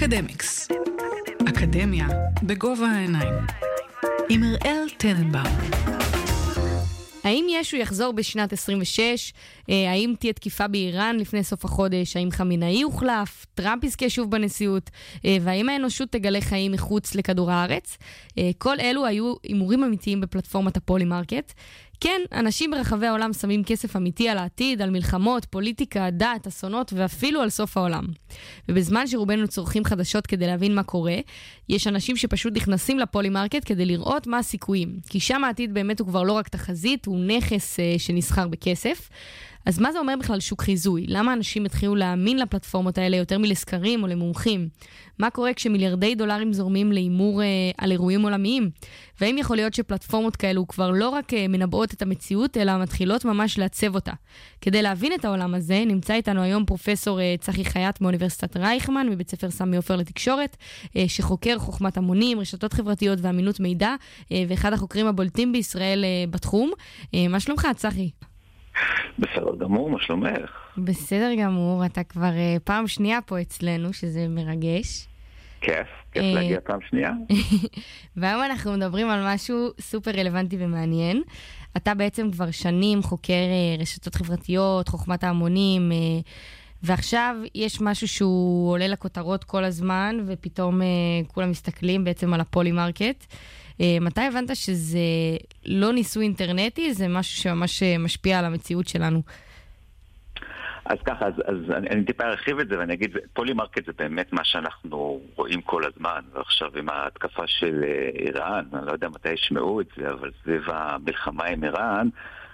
אקדמיקס. אקדמיה בגובה העיניים. עם אראל טננבאום. האם ישו יחזור בשנת 26? האם תהיה תקיפה באיראן לפני סוף החודש? האם חמינאי יוחלף? טראמפ יזכה שוב בנשיאות? והאם האנושות תגלה חיים מחוץ לכדור הארץ? כל אלו היו הימורים אמיתיים בפלטפורמת הפולימרקט. כן, אנשים ברחבי העולם שמים כסף אמיתי על העתיד, על מלחמות, פוליטיקה, דת, אסונות ואפילו על סוף העולם. ובזמן שרובנו צורכים חדשות כדי להבין מה קורה, יש אנשים שפשוט נכנסים לפולימרקט כדי לראות מה הסיכויים. כי שם העתיד באמת הוא כבר לא רק תחזית, הוא נכס שנסחר בכסף. אז מה זה אומר בכלל שוק חיזוי? למה אנשים התחילו להאמין לפלטפורמות האלה יותר מלסקרים או למומחים? מה קורה כשמיליארדי דולרים זורמים לאימור על אירועים עולמיים? והאם יכול להיות שפלטפורמות כאלו כבר לא רק מנבאות את המציאות, אלא מתחילות ממש לעצב אותה? כדי להבין את העולם הזה, נמצא איתנו היום פרופסור צחי חייט מאוניברסיטת רייכמן, מבית ספר סמי עופר לתקשורת, שחוקר חוכמת המונים, רשתות חברתיות ואמינות מידע, ואחד החוקרים הבולטים בישראל בתחום. מה שלומך, צחי? בסדר גמור, מה שלומך? בסדר גמור, אתה כבר פעם שנייה פה אצלנו, שזה מרגש. כיף להגיע פעם שנייה. והיום אנחנו מדברים על משהו סופר רלוונטי ומעניין. אתה בעצם כבר שנים חוקר רשתות חברתיות, חוכמת ההמונים, ועכשיו יש משהו שהוא עולה לכותרות כל הזמן, ופתאום כולם מסתכלים בעצם על הפולימרקט. מתי הבנת שזה לא ניסוי אינטרנטי, זה משהו שממש משפיע על המציאות שלנו? אז ככה, אז אני טיפה ארחיב את זה ואני אגיד, פולימרקט זה באמת מה שאנחנו רואים כל הזמן, ועכשיו עם ההתקפה של איראן, אני לא יודע מתי ישמעו את זה, אבל סביב המלחמה עם איראן,